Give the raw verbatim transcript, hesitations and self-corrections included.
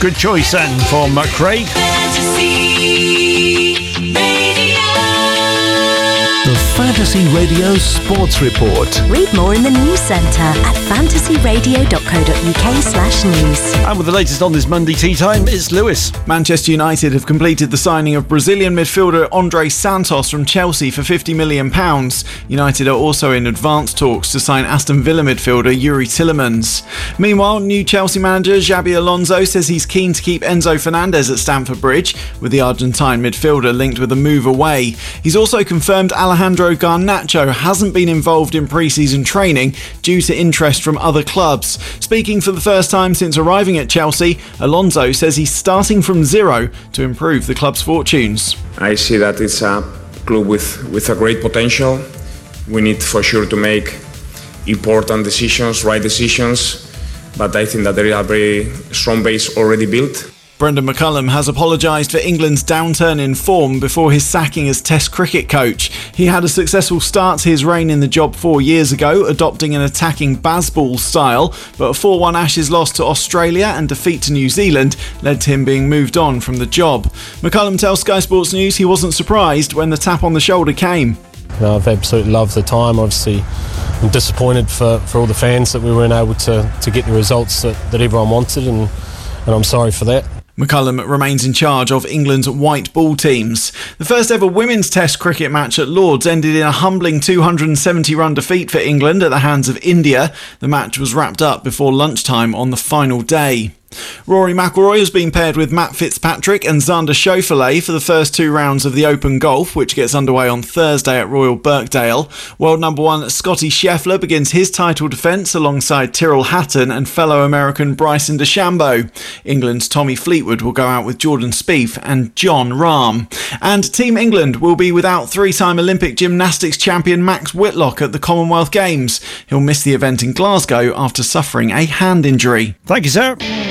Good choice then from Craig. The Fantasy Radio Sports Report. Read more in the news centre at fantasy radio dot co dot uk slash news. And with the latest on this Monday tea time, it's Lewis. Manchester United have completed the signing of Brazilian midfielder Andre Santos from Chelsea for fifty million pounds. United are also in advanced talks to sign Aston Villa midfielder Yuri Tillemans. Meanwhile, new Chelsea manager Xabi Alonso says he's keen to keep Enzo Fernandez at Stamford Bridge, with the Argentine midfielder linked with a move away. He's also confirmed Alejandro Garnacho hasn't been involved in pre-season training due to interest from other clubs. Speaking for the first time since arriving at Chelsea, Alonso says he's starting from zero to improve the club's fortunes. I see that it's a club with, with a great potential. We need for sure to make important decisions, right decisions, but I think that there is a very strong base already built. Brendan McCullum has apologised for England's downturn in form before his sacking as Test cricket coach. He had a successful start to his reign in the job four years ago, adopting an attacking Bazball style, but a four one Ashes loss to Australia and defeat to New Zealand led to him being moved on from the job. McCullum tells Sky Sports News he wasn't surprised when the tap on the shoulder came. No, I've absolutely loved the time. Obviously, I'm disappointed for, for all the fans that we weren't able to, to get the results that, that everyone wanted, and, and I'm sorry for that. McCullum remains in charge of England's white ball teams. The first ever women's Test cricket match at Lords ended in a humbling two hundred seventy run defeat for England at the hands of India. The match was wrapped up before lunchtime on the final day. Rory McIlroy has been paired with Matt Fitzpatrick and Xander Schauffele for the first two rounds of the Open Golf, which gets underway on Thursday at Royal Birkdale. World number one Scottie Scheffler begins his title defence alongside Tyrrell Hatton and fellow American Bryson DeChambeau. England's Tommy Fleetwood will go out with Jordan Spieth and Jon Rahm. And Team England will be without three-time Olympic gymnastics champion Max Whitlock at the Commonwealth Games. He'll miss the event in Glasgow after suffering a hand injury. Thank you, sir.